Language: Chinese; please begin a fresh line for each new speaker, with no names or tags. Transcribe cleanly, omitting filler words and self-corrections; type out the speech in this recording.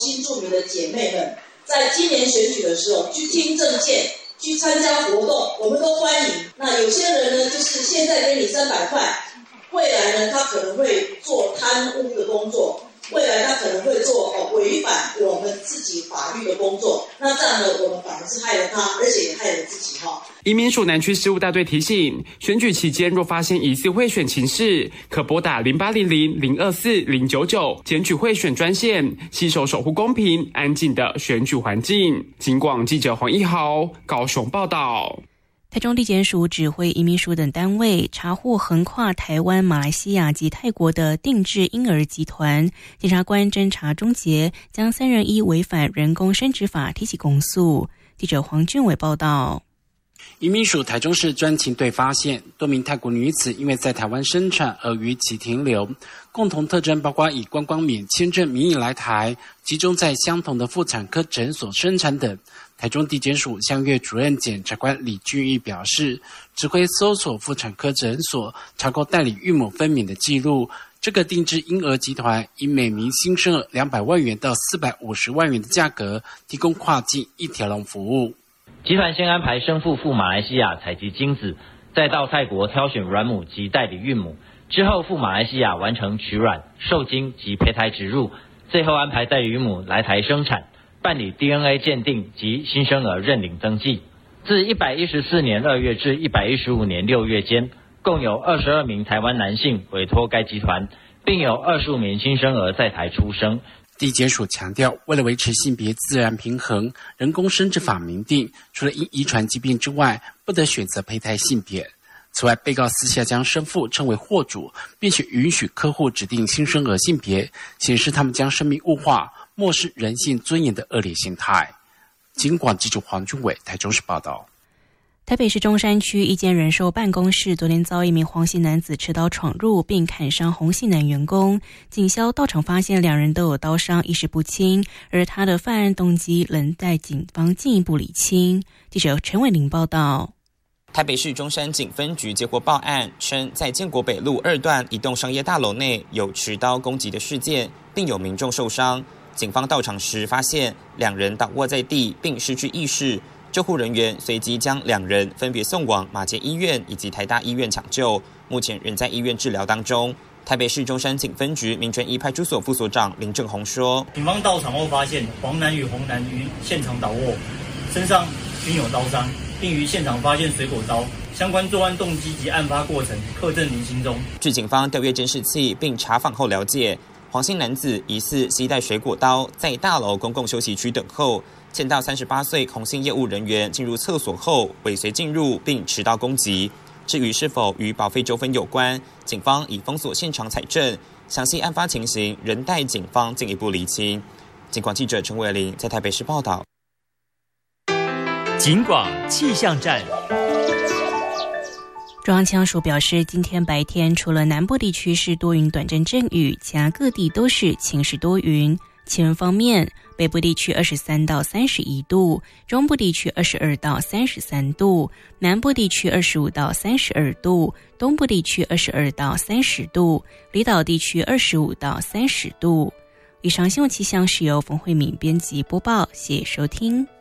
新住民的姐妹们，在今年选举的时候去听政见，去参加活动，我们都欢迎。那有些人呢，就是现在给你300块，未来呢，他可能会做贪污的工作，未来他可能会做违反我们自己法律的工作。那这样呢，我们反而是害了他，而且也害了自己
移民署南区事务大队提醒，选举期间若发现疑似贿选情事，可拨打0800-024-099检举贿选专线，携手守护公平安静的选举环境。警广记者黄一豪高雄报道。
台中地检署指挥移民署等单位查获横跨台湾、马来西亚及泰国的定制婴儿集团，检察官侦查终结，将3人依违反人工生殖法提起公诉。记者黄俊伟报道。
移民署台中市专勤队发现多名泰国女子因为在台湾生产而逾期停留，共同特征包括以观光免签证名义来台，集中在相同的妇产科诊所生产等。台中地检署相约主任检察官李俊义表示，指挥搜索妇产科诊所，查扣代理孕母分娩的记录。这个定制婴儿集团以每名新生儿200万元到450万元的价格，提供跨境一条龙服务。
集团先安排生父赴马来西亚采集精子，再到泰国挑选卵母及代理孕母，之后赴马来西亚完成取卵、受精及胚胎植入，最后安排代理孕母来台生产，办理 DNA 鉴定及新生儿认领登记。自114年2月至115年6月间，共有22名台湾男性委托该集团，并有25名新生儿在台出生。
地检署强调，为了维持性别自然平衡，人工生殖法明定，除了因遗传疾病之外，不得选择胚胎性别。此外，被告私下将生父称为货主，并且允许客户指定新生儿性别，显示他们将生命物化，漠视人性尊严的恶劣心态。警广记者黄俊伟台中市报道。
台北市中山区一间人寿办公室昨天遭一名黄姓男子持刀闯入并砍伤洪姓男员工，警消到场发现2人都有刀伤，意识不清，而他的犯案动机仍待警方进一步理清。记者陈伟玲报道。
台北市中山警分局接获报案，称在建国北路2段一栋商业大楼内有持刀攻击的事件，并有民众受伤。警方到场时发现2人倒卧在地并失去意识，救护人员随即将2人分别送往马偕医院以及台大医院抢救，目前仍在医院治疗当中。台北市中山警分局民权一派出所副所长林正宏说，
警方到场后发现黄男与洪男于现场倒卧，身上均有刀伤，并于现场发现水果刀，相关作案动机及案发过程刻证于心中。
据警方调阅监视器并查访后了解，黄姓男子疑似携带水果刀在大楼公共休息区等候，见到38岁洪姓业务人员进入厕所后尾随进入并持刀攻击。至于是否与保费纠纷有关，警方已封锁现场采证，详细案发情形仍待警方进一步厘清。警广记者陈伟玲在台北市报道。
警广气象站。
中央气象署表示，今天白天除了南部地区是多云短阵阵雨，其他各地都是晴时多云。气温方面，北部地区23到31度，中部地区22到33度，南部地区25到32度，东部地区22到30度，离岛地区25到30度。以上新闻气象是由冯慧敏编辑播报，谢谢收听。